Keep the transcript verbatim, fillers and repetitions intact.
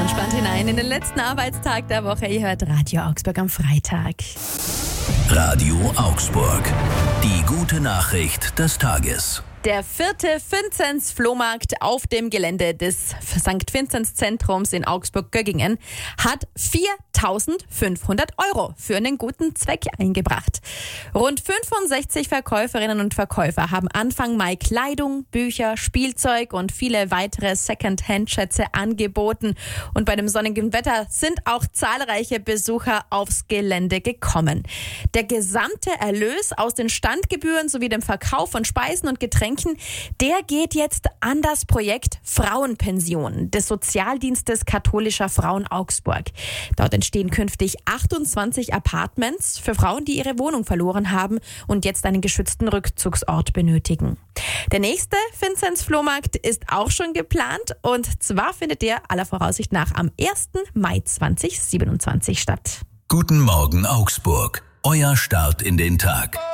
entspannt hinein in den letzten Arbeitstag der Woche. Ihr hört Radio Augsburg am Freitag. Radio Augsburg. Die gute Nachricht des Tages. Der vierte Vinzenz-Flohmarkt auf dem Gelände des Sankt Vinzenz-Zentrums in Augsburg-Göggingen hat viertausendfünfhundert Euro für einen guten Zweck eingebracht. Rund fünfundsechzig Verkäuferinnen und Verkäufer haben Anfang Mai Kleidung, Bücher, Spielzeug und viele weitere Second-Hand-Schätze angeboten. Und bei dem sonnigen Wetter sind auch zahlreiche Besucher aufs Gelände gekommen. Der gesamte Erlös aus den Standgebühren sowie dem Verkauf von Speisen und Getränken, der geht jetzt an das Projekt Frauenpension des Sozialdienstes katholischer Frauen Augsburg. Dort entstehen künftig achtundzwanzig Apartments für Frauen, die ihre Wohnung verloren haben und jetzt einen geschützten Rückzugsort benötigen. Der nächste Vinzenz-Flohmarkt ist auch schon geplant und zwar findet der aller Voraussicht nach am ersten Mai zweitausendsiebenundzwanzig statt. Guten Morgen Augsburg. Euer Start in den Tag.